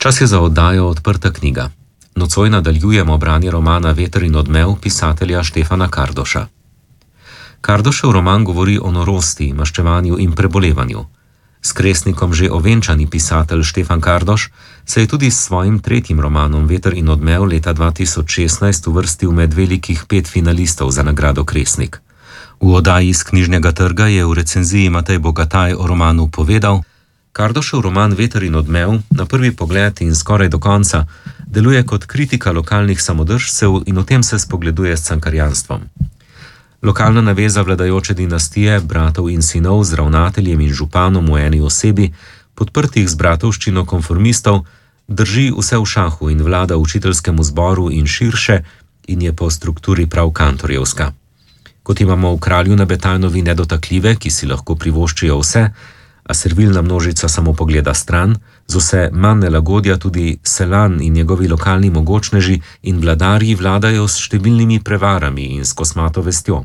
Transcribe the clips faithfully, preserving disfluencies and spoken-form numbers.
Čas je za oddajo Odprta knjiga. Nocoj nadaljujemo branje romana Veter in odmev pisatelja Štefana Kardoša. Kardošev roman govori o norosti, maščevanju in prebolevanju. S kresnikom že ovenčani pisatelj Štefan Kardoš se je tudi s svojim tretjim romanom Veter in odmev leta dva tisoč šestnajst uvrstil med velikih pet finalistov za nagrado Kresnik. V oddaji iz Knjižnega trga je v recenziji Matej Bogataj o romanu povedal: Kardošev roman Veter in odmev na prvi pogled in skoraj do konca deluje kot kritika lokalnih samodržcev in v tem se spogleduje s cankarjanstvom. Lokalna naveza vladajoče dinastije, bratov in sinov z ravnateljem in županom v eni osebi, podprtih z bratovščino konformistov, drži vse v šahu in vlada učiteljskemu zboru in širše in je po strukturi prav kantorjevska. Kot imamo v Kralju na Betajnovi nedotakljive, ki si lahko privoščijo vse, a servilna množica samo pogleda stran, z vse manj nelagodja tudi Selan in njegovi lokalni mogočneži in vladarji vladajo s številnimi prevarami in s kosmato vestjo.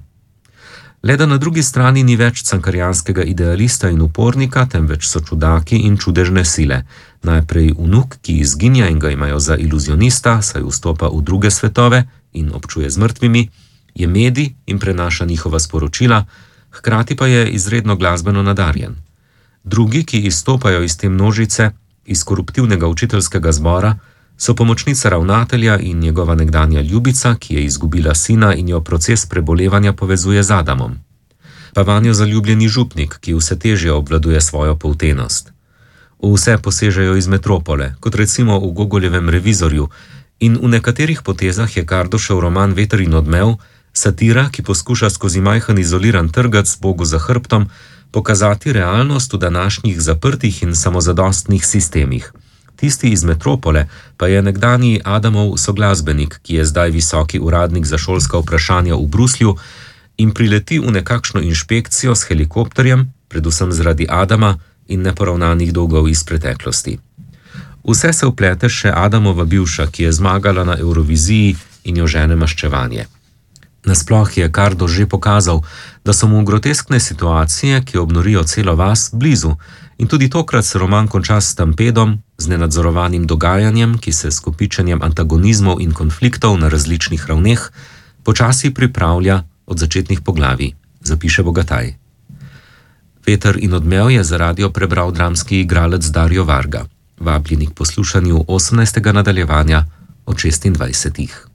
Le da na drugi strani ni več cankarjanskega idealista in upornika, temveč so čudaki in čudežne sile. Najprej vnuk, ki izginja in ga imajo za iluzionista, saj vstopa v druge svetove in občuje z mrtvimi, je medij in prenaša njihova sporočila, hkrati pa je izredno glasbeno nadarjen. Drugi, ki izstopajo iz te množice, iz koruptivnega učiteljskega zbora, so pomočnica ravnatelja in njegova nekdanja ljubica, ki je izgubila sina in jo proces prebolevanja povezuje z Adamom. Pa vanjo zaljubljeni župnik, ki vse težje obvladuje svojo poltenost. V vse posežejo iz metropole, kot recimo v Gogoljevem Revizorju, in v nekaterih potezah je Kardošev roman Veter in odmev satira, ki poskuša skozi majhen izoliran trgac Bogu za hrbtom pokazati realnost v današnjih zaprtih in samozadostnih sistemih. Tisti iz metropole pa je nekdanji Adamov soglasbenik, ki je zdaj visoki uradnik za šolska vprašanja v Bruslju in prileti v nekakšno inšpekcijo s helikopterjem, predvsem zaradi Adama in neporavnanih dolgov iz preteklosti. Vse se vplete še Adamova bivša, ki je zmagala na Evroviziji in jo žene maščevanje. Nasploh je Kardoš že pokazal, da so mu groteskne situacije, ki obnorijo celo vas, blizu, in tudi tokrat se roman konča s stampedom, z nenadzorovanim dogajanjem, ki se s kopičenjem antagonizmov in konfliktov na različnih ravneh počasi pripravlja od začetnih poglavij, zapiše Bogataj. Veter in odmev je za radio prebral dramski igralec Dario Varga. Vabljeni k poslušanju osemnajstega nadaljevanja od šestindvajsetih.